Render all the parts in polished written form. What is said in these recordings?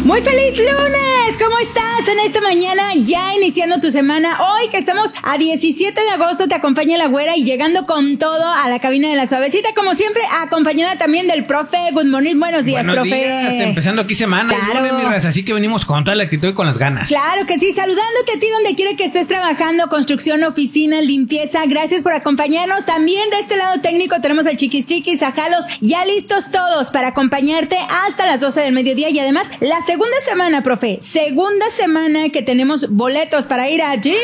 Muy feliz lunes, ¿cómo estás en esta mañana? Ya iniciando tu semana, hoy que estamos a 17 de agosto, te acompaña la güera y llegando con todo a la cabina de la suavecita, como siempre, acompañada también del profe. Good morning, buenos días, buenos profe. Días, empezando aquí semana, claro. lunes, mi raza, así que venimos con toda la actitud y con las ganas. Claro que sí, saludándote a ti donde quiera que estés trabajando, construcción, oficina, limpieza, gracias por acompañarnos. También de este lado técnico tenemos al Chiquis Chiquis, a Jalos, ya listos todos para acompañarte hasta las 12 del mediodía y además la segunda semana, profe, segunda semana que tenemos boletos para ir a Disney.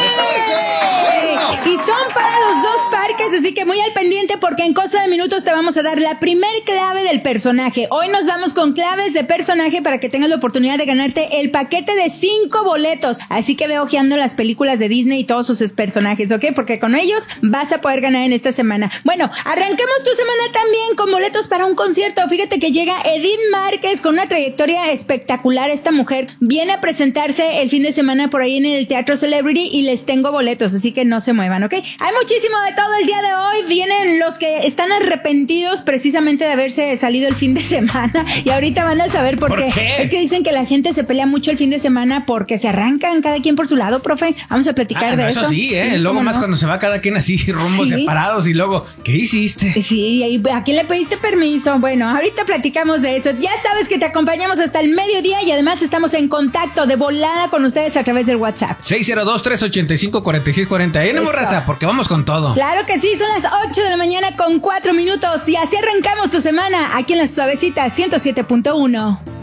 Y son para los dos parques, así que muy al pendiente porque en cosa de minutos te vamos a dar la primer clave del personaje. Hoy nos vamos con claves de personaje para que tengas la oportunidad de ganarte el paquete de 5 boletos. Así que ve ojeando las películas de Disney y todos sus personajes, ¿ok? Porque con ellos vas a poder ganar en esta semana. Bueno, arranquemos tu semana también con boletos para un concierto. Fíjate que llega Edith Márquez con una trayectoria espectacular. Esta mujer viene a presentarse el fin de semana por ahí en el Teatro Celebrity y les tengo boletos, así que no se muevan, ¿ok? Hay muchísimo de todo el día de hoy. Vienen los que están arrepentidos precisamente de haberse salido el fin de semana y ahorita van a saber por qué. Es que dicen que la gente se pelea mucho el fin de semana porque se arrancan cada quien por su lado, profe. Vamos a platicar de eso. Eso sí, ¿eh? Sí, luego más no. Cuando se va cada quien así, rumbos separados y luego, ¿qué hiciste? Sí, ¿a quién le pediste permiso? Bueno, ahorita platicamos de eso. Ya sabes que te acompañamos hasta el mediodía y además estamos en contacto de volada con ustedes a través del WhatsApp. 602-385-4640. ¡Ánimo, raza! Porque vamos con todo. Claro que sí, son las 8 de la mañana con 4 minutos y así arrancamos tu semana aquí en la Suavecita 107.1.